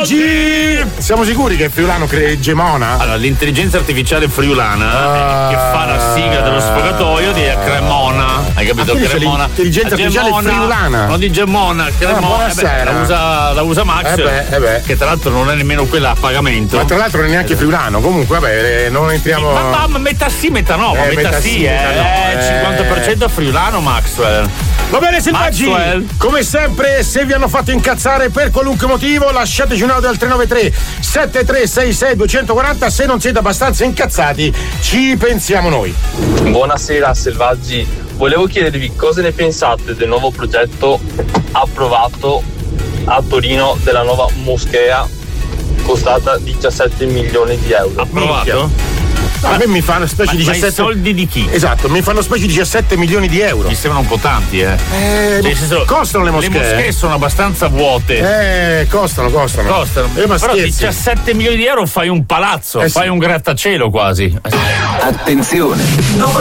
Selvaggi! Siamo sicuri che è friulano Gemona? Allora, l'intelligenza artificiale friulana che fa la sigla dello sfogatoio di Cremona. Hai capito? Cremona. L'intelligenza artificiale friulana. Non di Gemona, Cremona. La usa Max. Che tra l'altro non è nemmeno quella a pagamento. Ma tra l'altro non è neanche friulano. Comunque, vabbè, non entriamo. Ma metà sì, metà no. Metà sì, 50% friulano, Maxwell. Va bene, Selvaggi, come sempre, se vi hanno fatto incazzare per qualunque motivo, lasciateci un audio al 393 7366 240. Se non siete abbastanza incazzati, ci pensiamo noi. Buonasera, Selvaggi. Volevo chiedervi cosa ne pensate del nuovo progetto approvato a Torino della nuova moschea costata 17 milioni di euro. Approvato? A me mi fanno specie di 17 soldi di chi? Esatto, mi fanno specie di 17 milioni di euro. Mi sembrano un po' tanti, costano le moschee. Le moschee sono abbastanza vuote. Costano. Però 17 milioni di euro fai un palazzo, fai un grattacielo quasi. Attenzione!